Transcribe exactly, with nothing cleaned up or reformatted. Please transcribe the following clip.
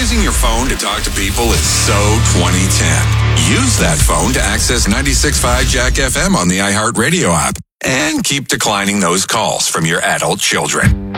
Using your phone to talk to people is so twenty ten. Use that phone to access ninety-six point five Jack F M on the iHeartRadio app. And keep declining those calls from your adult children.